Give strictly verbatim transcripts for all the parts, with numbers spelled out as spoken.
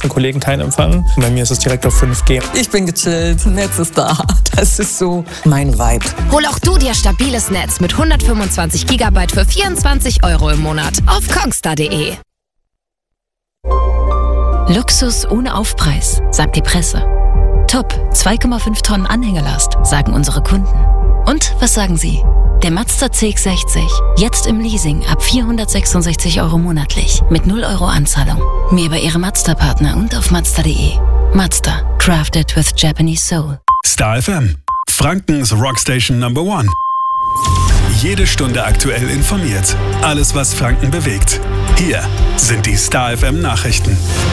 meisten Kollegen keinen Empfang. Bei mir ist es direkt auf fünf G. Ich bin gechillt, Netz ist da. Das ist so mein Vibe. Hol auch du dir stabiles Netz mit hundertfünfundzwanzig Gigabyte für vierundzwanzig Euro im Monat auf kongstar punkt de. Luxus ohne Aufpreis, sagt die Presse. Top, zwei Komma fünf Tonnen Anhängelast, sagen unsere Kunden. Und was sagen Sie? Der Mazda C X sechzig, jetzt im Leasing ab vierhundertsechsundsechzig Euro monatlich mit null Euro Anzahlung. Mehr bei Ihrem Mazda-Partner und auf mazda punkt de. Mazda, crafted with Japanese soul. Star F M, Frankens Rockstation Number One. Jede Stunde aktuell informiert. Alles, was Franken bewegt. Hier sind die Star F M Nachrichten.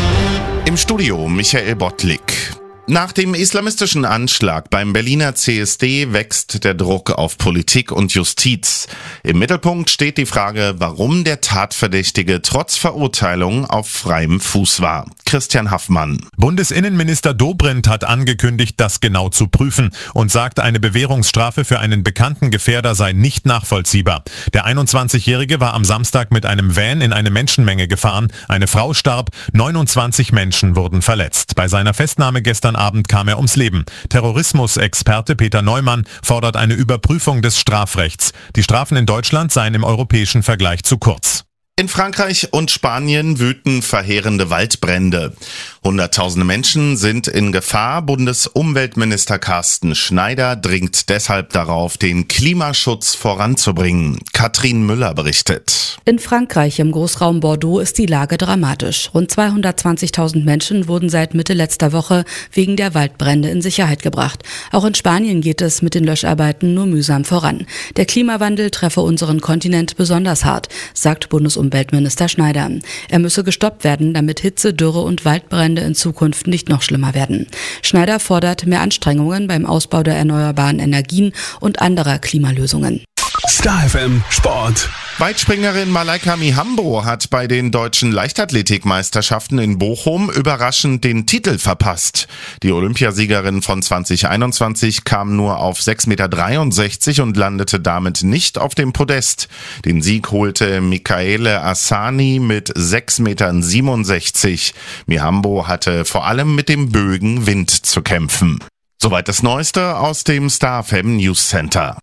Im Studio Michael Bottlik. Nach dem islamistischen Anschlag beim Berliner C S D wächst der Druck auf Politik und Justiz. Im Mittelpunkt steht die Frage, warum der Tatverdächtige trotz Verurteilung auf freiem Fuß war. Christian Haffmann. Bundesinnenminister Dobrindt hat angekündigt, das genau zu prüfen und sagt, eine Bewährungsstrafe für einen bekannten Gefährder sei nicht nachvollziehbar. Der einundzwanzigjährige war am Samstag mit einem Van in eine Menschenmenge gefahren. Eine Frau starb, neunundzwanzig Menschen wurden verletzt. Bei seiner Festnahme gestern Abend kam er ums Leben. Terrorismusexperte Peter Neumann fordert eine Überprüfung des Strafrechts. Die Strafen in Deutschland seien im europäischen Vergleich zu kurz. In Frankreich und Spanien wüten verheerende Waldbrände. Hunderttausende Menschen sind in Gefahr. Bundesumweltminister Carsten Schneider dringt deshalb darauf, den Klimaschutz voranzubringen. Katrin Müller berichtet. In Frankreich im Großraum Bordeaux ist die Lage dramatisch. Rund zweihundertzwanzigtausend Menschen wurden seit Mitte letzter Woche wegen der Waldbrände in Sicherheit gebracht. Auch in Spanien geht es mit den Löscharbeiten nur mühsam voran. Der Klimawandel treffe unseren Kontinent besonders hart, sagt Bundesumweltminister Schneider. Er müsse gestoppt werden, damit Hitze, Dürre und Waldbrände in Zukunft nicht noch schlimmer werden. Schneider fordert mehr Anstrengungen beim Ausbau der erneuerbaren Energien und anderer Klimalösungen. Star F M Sport. Weitspringerin Malaika Mihambo hat bei den deutschen Leichtathletikmeisterschaften in Bochum überraschend den Titel verpasst. Die Olympiasiegerin von zwanzig einundzwanzig kam nur auf sechs Komma dreiundsechzig Meter und landete damit nicht auf dem Podest. Den Sieg holte Michaele Asani mit sechs Komma siebenundsechzig Meter. Mihambo hatte vor allem mit dem Bögen Wind zu kämpfen. Soweit das Neueste aus dem Star F M News Center.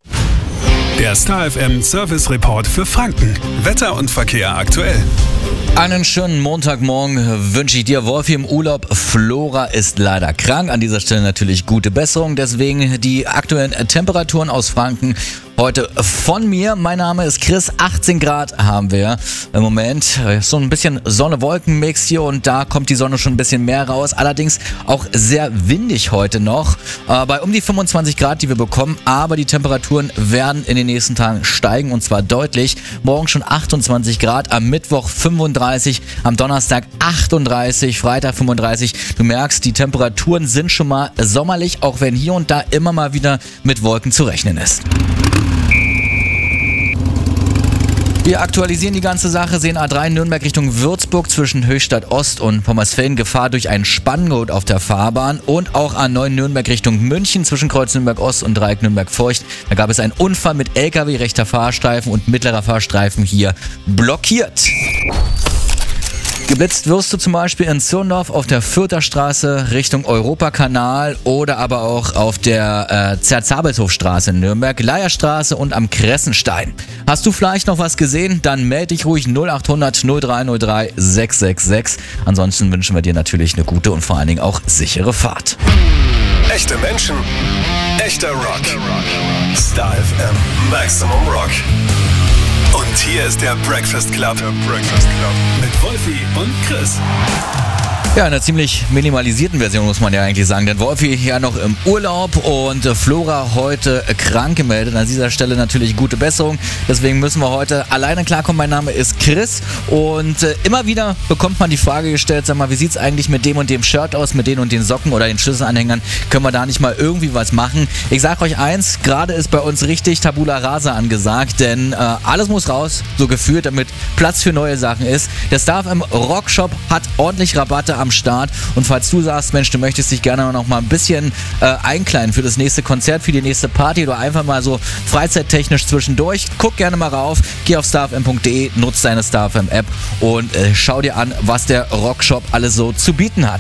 Der Star F M Service Report für Franken. Wetter und Verkehr aktuell. Einen schönen Montagmorgen wünsche ich dir, Wolfi, im Urlaub. Flora ist leider krank. An dieser Stelle natürlich gute Besserung. Deswegen die aktuellen Temperaturen aus Franken heute von mir. Mein Name ist Chris. achtzehn Grad haben wir im Moment. So ein bisschen Sonne-Wolken-Mix hier und da kommt die Sonne schon ein bisschen mehr raus. Allerdings auch sehr windig heute noch. Äh, bei um die fünfundzwanzig Grad, die wir bekommen. Aber die Temperaturen werden in den nächsten Tagen steigen und zwar deutlich. Morgen schon achtundzwanzig Grad, am Mittwoch fünfunddreißig, am Donnerstag achtunddreißig, Freitag fünfunddreißig. Du merkst, die Temperaturen sind schon mal sommerlich, auch wenn hier und da immer mal wieder mit Wolken zu rechnen ist. Wir aktualisieren die ganze Sache, sehen A drei Nürnberg Richtung Würzburg zwischen Höchstadt Ost und Pommersfelden Gefahr durch ein Spanngurt auf der Fahrbahn und auch A neun Nürnberg Richtung München zwischen Kreuz Nürnberg Ost und Dreieck Nürnberg Feucht. Da gab es einen Unfall mit L K W, rechter Fahrstreifen und mittlerer Fahrstreifen hier blockiert. Geblitzt wirst du zum Beispiel in Zürndorf auf der Fürther Straße Richtung Europakanal oder aber auch auf der äh, Zerzabelshofstraße in Nürnberg, Leierstraße und am Kressenstein. Hast du vielleicht noch was gesehen? Dann melde dich ruhig null achthundert null drei null drei sechs sechs sechs. Ansonsten wünschen wir dir natürlich eine gute und vor allen Dingen auch sichere Fahrt. Echte Menschen, echter Rock. Star F M Maximum Rock. Und hier ist der Breakfast Club. Der Breakfast Club. Mit Wolfi und Chris. Ja, in einer ziemlich minimalisierten Version muss man ja eigentlich sagen, denn Wolfi ja noch im Urlaub und Flora heute krank gemeldet. An dieser Stelle natürlich gute Besserung, deswegen müssen wir heute alleine klarkommen. Mein Name ist Chris und äh, immer wieder bekommt man die Frage gestellt, sag mal, wie sieht's eigentlich mit dem und dem Shirt aus, mit den und den Socken oder den Schlüsselanhängern? Können wir da nicht mal irgendwie was machen? Ich sag euch eins, gerade ist bei uns richtig Tabula Rasa angesagt, denn äh, alles muss raus, so gefühlt, damit Platz für neue Sachen ist. Der Star F M Rockshop hat ordentlich Rabatte am Start und falls du sagst, Mensch, du möchtest dich gerne noch mal ein bisschen äh, einkleiden für das nächste Konzert, für die nächste Party oder einfach mal so freizeittechnisch zwischendurch, guck gerne mal rauf, geh auf star f m punkt de, nutz deine Star F M App und äh, schau dir an, was der Rockshop alles so zu bieten hat.